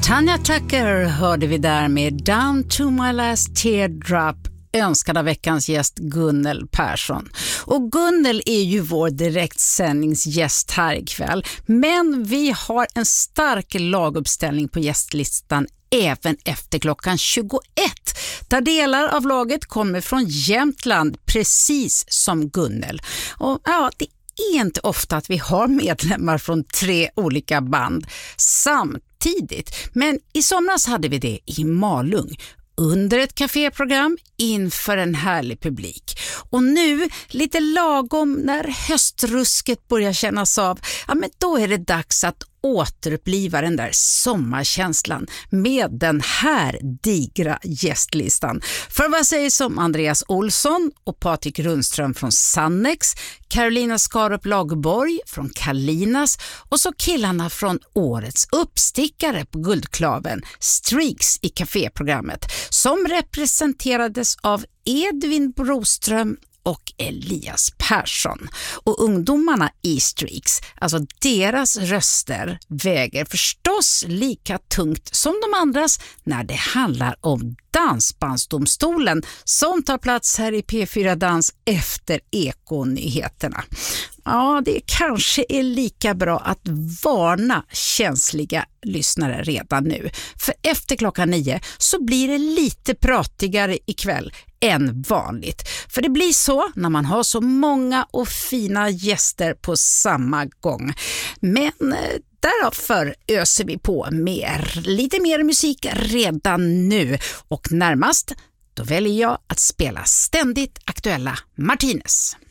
Tanya Tucker hörde vi där med Down to my last teardrop, önskad av veckans gäst Gunnel Persson. Och Gunnel är ju vår direktsändningsgäst här ikväll. Men vi har en stark laguppställning på gästlistan även efter klockan 21. Där delar av laget kommer från Jämtland, precis som Gunnel. Och ja, det är inte ofta att vi har medlemmar från 3 olika band samtidigt. Men i somras hade vi det i Malung under ett kaféprogram inför en härlig publik. Och nu, lite lagom när höstrusket börjar kännas av, ja men då är det dags att återuppliva den där sommarkänslan med den här digra gästlistan. För vad sägs som Andreas Olsson och Patrik Rundström från Sannex, Carolina Skarup Lagerborg från Kalinas och så killarna från årets uppstickare på Guldklaven, Streaks i kaféprogrammet, som representerades av Edvin Broström och Elias Persson. Och ungdomarna i Streaks, alltså deras röster väger förstås lika tungt som de andras när det handlar om Dansbandsdomstolen som tar plats här i P4 Dans efter Ekonyheterna. Ja, det kanske är lika bra att varna känsliga lyssnare redan nu. För efter klockan 9 så blir det lite pratigare ikväll än vanligt. För det blir så när man har så många och fina gäster på samma gång. Men därför öser vi på lite mer musik redan nu. Och närmast, då väljer jag att spela ständigt aktuella Martinez.